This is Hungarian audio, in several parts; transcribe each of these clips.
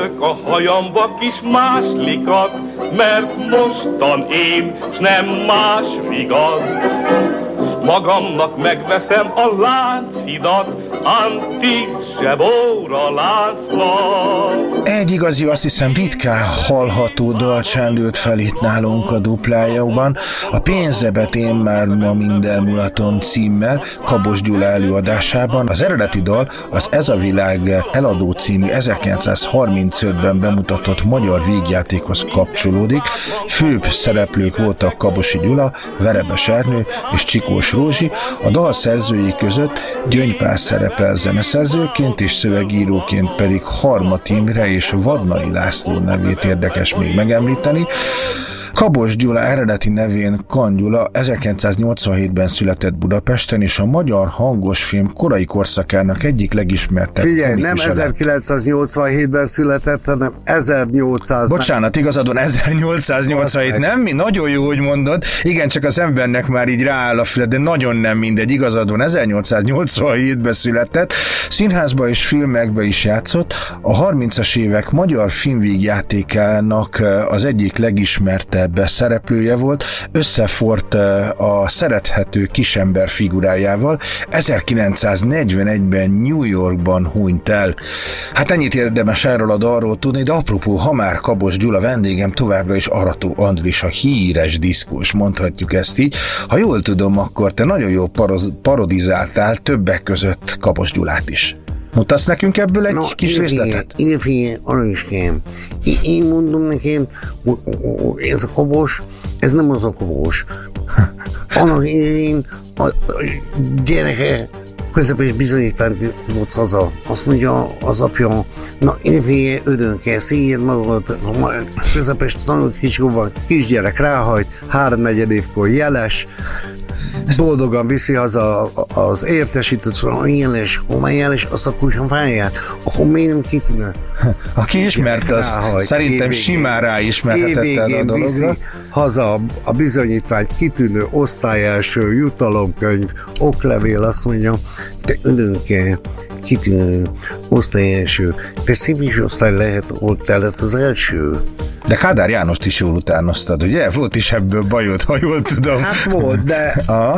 Teszök a hajamba kis máslikat, mert mostan én, s nem más vigad. Magamnak megveszem a Lánchidat, antik-zsebóra láncnak. Egy igazi, azt hiszem ritkán hallható dal csendült fel itt nálunk a duplájában. A Pénzebet én már ma minden mulaton címmel Kabos Gyula előadásában. Az eredeti dal az Ez a világ eladó című 1935-ben bemutatott magyar vígjátékhoz kapcsolódik. Főbb szereplők voltak Kabosi Gyula, Verebes Ernő és Csikós Rózsi. A dal szerzői között Gyöngy Pál szerepel zeneszerzőként és szövegíróként pedig Harmat Imre és Vadnai László nevét érdekes még megemlíteni. Kabos Gyula eredeti nevén Kan Gyula 1987-ben született Budapesten, és a magyar hangosfilm korai korszakának egyik legismertebb. Figyelj, nem 1987-ben született, hanem 1800. Bocsánat, igazadon 1887, nem? Nagyon jó, hogy mondod. Igen, csak az embernek már így rááll a füle, de nagyon nem mindegy. Igazadon 1887-ben született. Színházba és filmekbe is játszott. A 30-as évek magyar filmvígjátékának az egyik legismertebb szereplője volt, összefort a szerethető kisember figurájával. 1941-ben New Yorkban hunyt el. Hát ennyit érdemes erről a dalról tudni, de apropó, ha már Kabos Gyula vendégem, továbbra is Arató Andris, a híres diszkós, mondhatjuk ezt így. Ha jól tudom, akkor te nagyon jól parodizáltál többek között Kabos Gyulát is. Mutatsz nekünk ebből egy kis részletet? Figyelj, Aranyiském, én mondom neked, ez a Kabos, ez nem az a Kabos. Annak én a gyereke közepes bizonyítványt volt haza. Azt mondja az apja, na én ödön kell, széljed magad, közepes tanult kisgyerek ráhajt, 3-4 évkor jeles, boldogan viszi haza az értesítőt, szóval jeles, homely jeles, azt a kutyafáját, akkor miért nem kitűnő? Aki ismert, azt szerintem simán ráismerhetett el a dologra. Viszi haza a bizonyítványt, kitűnő osztályelső, jutalomkönyv, oklevél, azt mondja, te önönke, kitűnő osztályelső, te szép is osztály lehet, ott el lesz az első. De Kádár Jánost is jól utánoztad, ugye? Volt is ebből bajod, ha jól tudom. Hát volt, de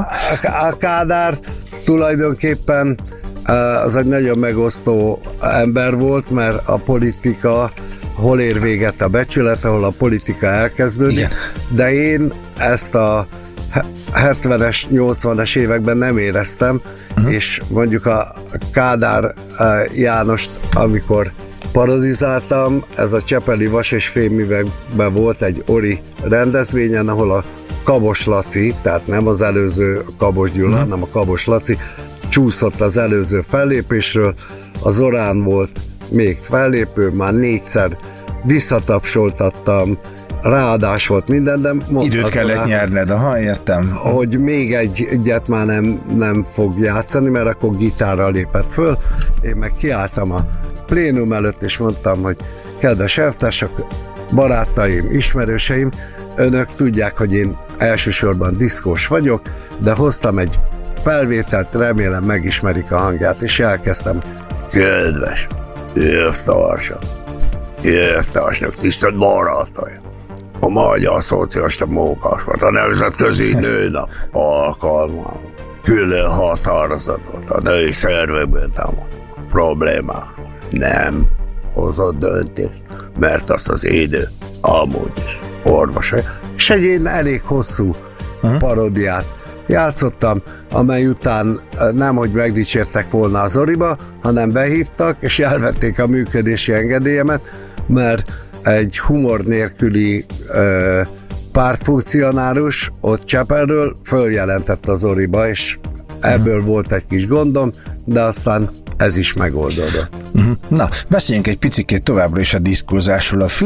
a Kádár tulajdonképpen az egy nagyon megosztó ember volt, mert a politika hol ér véget a becsület, ahol a politika elkezdődik. Igen. De én ezt a 70-es, 80-es években nem éreztem, és mondjuk a Kádár Jánost, amikor parodizáltam, ez a Csepeli Vas és Fémművekben volt egy Ori rendezvényen, ahol a Kabos Laci, tehát nem az előző Kabos Gyula, hanem a Kabos Laci csúszott az előző fellépésről, az Orán volt még fellépő, már 4-szer visszatapsoltattam, ráadás volt minden, de időt kellett nyerned, értem. Hogy még egyet már nem fog játszani, mert akkor gitárral lépett föl, én meg kiálltam a plénum előtt, és mondtam, hogy kedves elvtársak, barátaim, ismerőseim, önök tudják, hogy én elsősorban diszkós vagyok, de hoztam egy felvételt, remélem megismerik a hangját, és elkezdtem. Kedves évtársak, tisztelt barátaim! A Magyar Szocialista Mókasvat, a Nemzetközi Nőnap alkalmával külön határozatot a női szervekben támad problémák nem hozott döntést, mert azt az idő amúgy is orvosa. És egy elég hosszú paródiát játszottam, amely után nem, hogy megdicsértek volna az Oriba, hanem behívtak, és elvették a működési engedélyemet, mert egy humor nélküli pártfunkcionárus ott Csepelről följelentett az Oriba, és ebből volt egy kis gondom, de aztán ez is megoldódott. Na, beszéljünk egy picikét továbbra is a diszkózásról. A